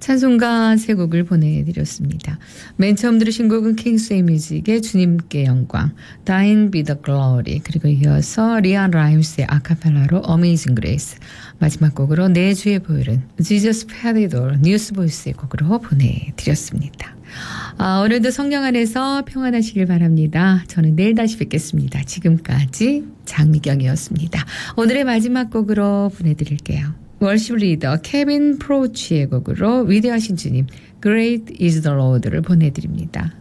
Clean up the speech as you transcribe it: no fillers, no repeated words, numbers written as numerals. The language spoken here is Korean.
찬송가 세 곡을 보내드렸습니다. 맨 처음 들으신 곡은 킹스의 뮤직의 주님께 영광, Thine be the glory, 그리고 이어서 리안 라임스의 아카펠라로 Amazing Grace, 마지막 곡으로 내 주의 보혈은 Jesus paid it all, 뉴스보이스의 곡으로 보내드렸습니다. 오늘도 성령 안에서 평안하시길 바랍니다. 저는 내일 다시 뵙겠습니다. 지금까지 장미경이었습니다. 오늘의 마지막 곡으로 보내드릴게요. 월십 리더 케빈 프로치의 곡으로 위대하신 주님 Great is the Lord를 보내드립니다.